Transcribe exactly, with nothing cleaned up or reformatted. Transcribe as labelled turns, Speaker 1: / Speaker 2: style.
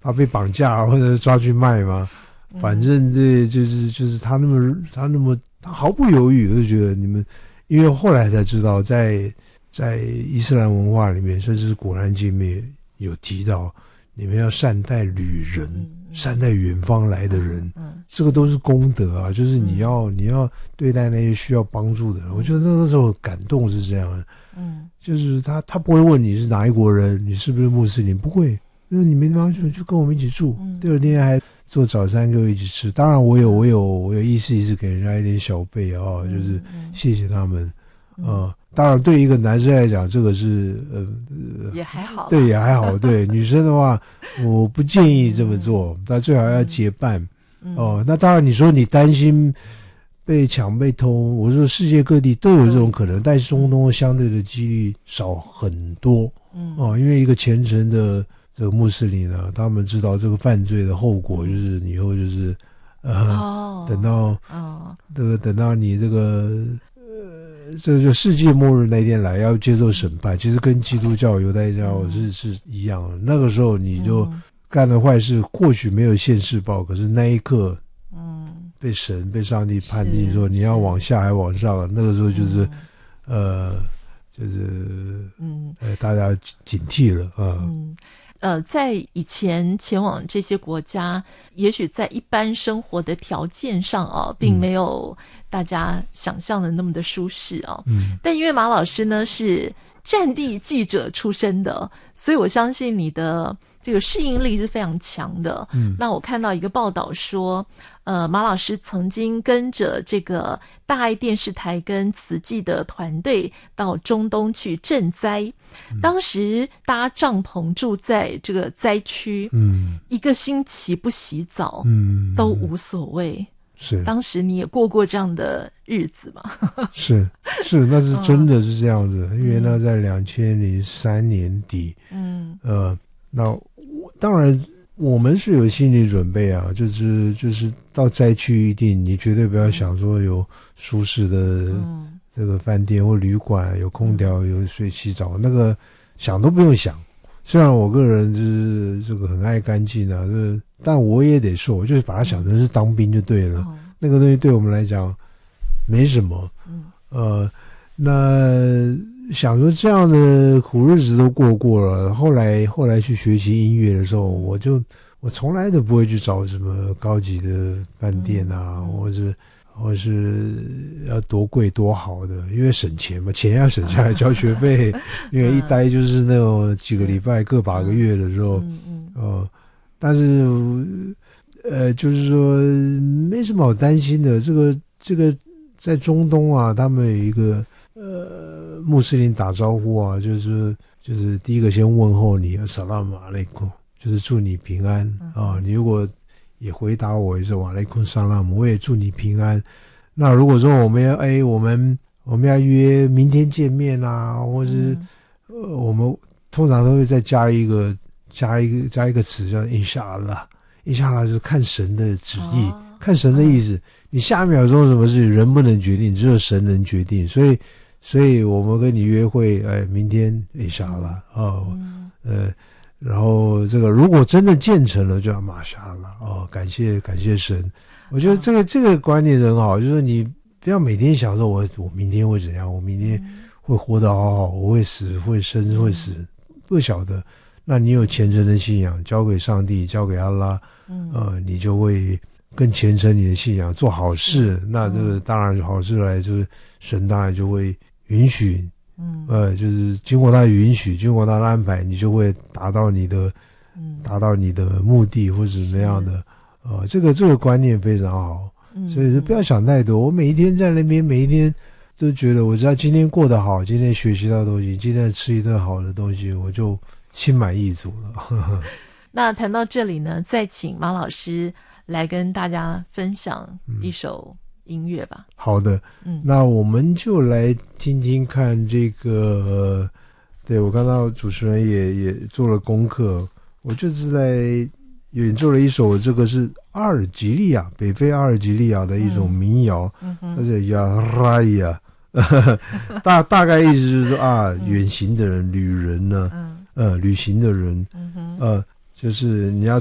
Speaker 1: 怕被绑架或者抓去卖嘛。反正这就是就是他那么他那么他毫不犹豫，就觉得你们，因为后来才知道在，在伊斯兰文化里面，甚至是古兰经里面有提到，你们要善待旅人，嗯、善待远方来的人，嗯嗯、这个都是功德啊，就是你要、嗯、你要对待那些需要帮助的人。我觉得那个时候感动是这样的，嗯，就是他他不会问你是哪一国人，你是不是穆斯林，不会。就是你没地方去，就跟我们一起住。嗯、第二天还做早餐跟我一起吃。当然，我有我有我有意思意思给人家一点小费啊、哦，就是谢谢他们。嗯、呃，当然对一个男生来讲，这个是呃
Speaker 2: 也还好，
Speaker 1: 对也还好。对女生的话，我不建议这么做，但最好要结伴。哦、呃，那当然你说你担心被抢被偷，我说世界各地都有这种可能，但是中东相对的几率少很多。嗯哦、呃，因为一个虔诚的。这个穆斯林呢、啊，他们知道这个犯罪的后果就是以后就是呃，哦、等到哦，这个等到你这个呃，这就世界末日那天来要接受审判，其实跟基督教、犹太教是、嗯、是一样的。那个时候你就干了坏事，或许没有现世报，可是那一刻，嗯，被神被上帝判定说你要往下还往上，那个时候就是、嗯、呃，就是嗯，呃，大家警惕了啊。
Speaker 2: 嗯呃，在以前前往这些国家，也许在一般生活的条件上啊，并没有大家想象的那么的舒适啊。嗯，但因为马老师呢是战地记者出身的，所以我相信你的这个适应力是非常强的。嗯，那我看到一个报道说，呃，马老师曾经跟着这个大爱电视台跟慈济的团队到中东去赈灾。当时搭帐篷住在这个灾区，嗯，一个星期不洗澡，嗯，都无所谓。
Speaker 1: 是，当
Speaker 2: 时你也过过这样的日子吗？
Speaker 1: 是是，那是真的是这样子。嗯、因为那在两千零三年底，嗯，呃，那我当然我们是有心理准备啊，就是就是到灾区一定，你绝对不要想说有舒适的。嗯这个饭店或旅馆有空调有水洗澡，那个想都不用想。虽然我个人就是这个很爱干净啊，这但我也得说，就是把它想成是当兵就对了。嗯、那个东西对我们来讲没什么。嗯、呃，那想说这样的苦日子都过过了，后来后来去学习音乐的时候，我就我从来都不会去找什么高级的饭店啊，嗯、或者。或是要多贵多好的，因为省钱嘛，钱要省下来交学费，因为一待就是那种几个礼拜、个把个月的时候，嗯嗯，呃，但是呃，就是说没什么好担心的。这个这个在中东啊，他们有一个呃穆斯林打招呼啊，就是就是第一个先问候你，萨拉姆阿莱库，就是祝你平安啊。你如果也回答我一声瓦雷坤萨拉姆，我也祝你平安。那如果说我们要哎，我们我们要约明天见面啊，或是、嗯、呃，我们通常都会再加一个加一个加一个词叫 inshallah，inshallah 就是看神的旨意，哦、看神的意思。嗯、你下一秒钟什么事人不能决定，只有神能决定。所以，所以我们跟你约会，哎，明天 inshallah 哦，嗯、呃。然后这个如果真的建成了，就要玛莎了哦，感谢感谢神。我觉得这个这个观念很好，就是你不要每天想说我我明天会怎样，我明天会活得好好，我会死会生会死，不晓得。那你有虔诚的信仰，交给上帝，交给阿拉，呃，你就会更虔诚你的信仰，做好事。那这个当然好事来，就是神当然就会允许。嗯，呃，就是经过他的允许，经过他的安排，你就会达到你的，嗯，达到你的目的或者怎么样的，呃，这个这个观念非常好，嗯，所以说不要想太多。我每一天在那边，每一天都觉得，我知道今天过得好，今天学习到东西，今天吃一顿好的东西，我就心满意足了。呵呵。
Speaker 2: 那谈到这里呢，再请马老师来跟大家分享一首。音乐吧。
Speaker 1: 好的，嗯，那我们就来听听看这个，呃、对我看到主持人也也做了功课，我就是在演奏了一首，这个是阿尔及利亚北非阿尔及利亚的一种民谣，嗯，它叫亚拉亚，大大概意思就是说啊，远行的人、旅人呢，嗯，呃，旅行的人，嗯、呃，就是你要。